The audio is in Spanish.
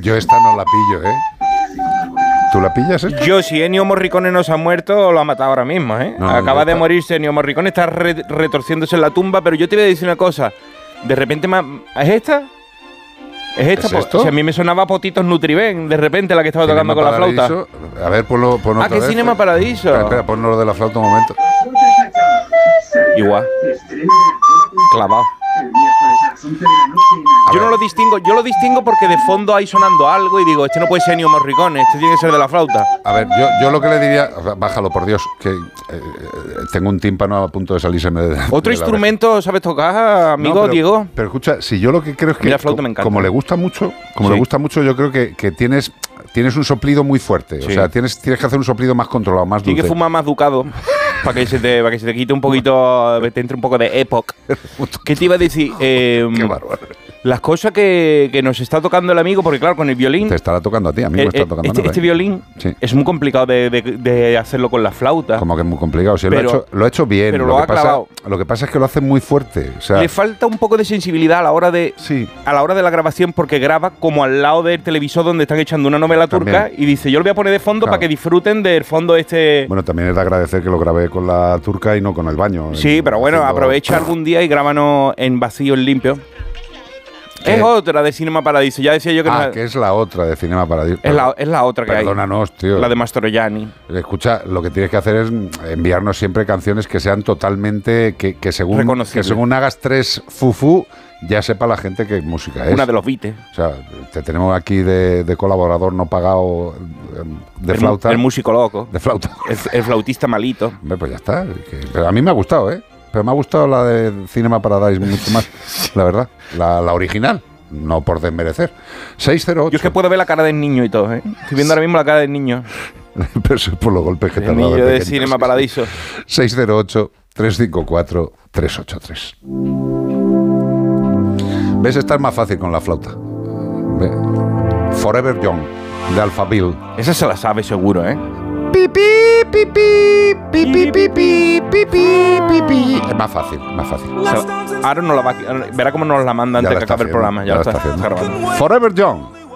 Yo esta no la pillo, ¿eh? ¿Tú la pillas esta? Yo, si Ennio Morricone no se ha muerto, lo ha matado ahora mismo, ¿eh? No, Acaba de está... morirse Ennio Morricone, está retorciéndose en la tumba, pero yo te voy a decir una cosa. De repente, ¿es esta? ¿Es esta? ¿Es esto? Si a mí me sonaba Potitos Nutriben, de repente la que estaba tocando con la flauta. A ver, ponlo otra ¿qué vez. Cinema Paradiso? Espera, ponlo lo de la flauta un momento. Igual. Clavado. Yo no lo distingo, yo lo distingo porque de fondo hay sonando algo y digo, este no puede ser Ennio Morricone, este tiene que ser de la flauta. A ver, yo lo que le diría, bájalo por Dios, que tengo un tímpano a punto de salirse de ¿Otro instrumento sabes tocar, amigo no, pero, Diego? Pero escucha, si yo lo que creo es que la flauta me encanta. Como le gusta mucho, yo creo que tienes un soplido muy fuerte, sí. O sea, tienes que hacer un soplido más controlado, más dulce. Tienes que fumar más ducado para que se te quite un poquito, te entre un poco de época. ¿Qué te iba a decir? Qué bárbaro. Las cosas que nos está tocando el amigo, porque claro, con el violín... Te estará tocando a ti, a mí me está tocando. Este violín sí. Es muy complicado de hacerlo con la flauta. Como que es muy complicado. Sí, pero, lo ha hecho bien. Pero lo que pasa es que lo hace muy fuerte. O sea, le falta un poco de sensibilidad a la hora de la grabación, porque graba como al lado del televisor donde están echando una novela turca y dice, yo lo voy a poner de fondo para que disfruten del fondo este... Bueno, también es de agradecer que lo grabé con la turca y no con el baño. Sí, pero bueno, aprovecha algún día y grábanos en vacío, en limpio. Es otra de Cinema Paradiso. Ya decía yo que que es la otra de Cinema Paradiso. Es la otra que hay. Perdónanos, tío. La de Mastroianni. Escucha, lo que tienes que hacer es enviarnos siempre canciones que sean totalmente... Que según hagas 3 fufu, ya sepa la gente qué música es. Una de los Beatles. O sea, te tenemos aquí de colaborador no pagado de flauta. El músico loco. De flauta. El flautista malito. Hombre, pues ya está. Pero a mí me ha gustado, ¿eh? Pero me ha gustado la de Cinema Paradise mucho más, la verdad. La original, no por desmerecer. 608. Yo es que puedo ver la cara del niño y todo, ¿eh? Estoy viendo ahora mismo la cara del niño. Pero eso es por los golpes que te han dado. El niño de Cinema Paradiso. 608-354-383. ¿Ves? Esta es más fácil con la flauta. Forever Young, de Alphaville. Esa se la sabe seguro, ¿eh? Pipi, pipi, pipi, pipi, pipi, pipi. Es más fácil, más fácil. Ahora no la va, verá cómo nos la manda antes que acabe el programa. Ya lo está haciendo. Forever Young.